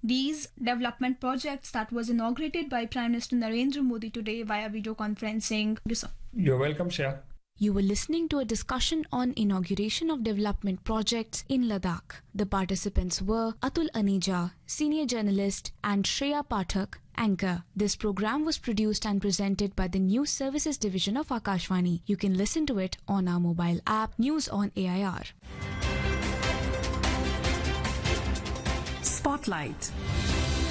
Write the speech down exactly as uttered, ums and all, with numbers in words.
these development projects that was inaugurated by Prime Minister Narendra Modi today via video conferencing. You're welcome, Shreya. You were listening to a discussion on inauguration of development projects in Ladakh. The participants were Atul Aneja, senior journalist, and Shreya Pathak, anchor. This program was produced and presented by the News Services Division of Akashvani. You can listen to it on our mobile app, News on A I R. Spotlight.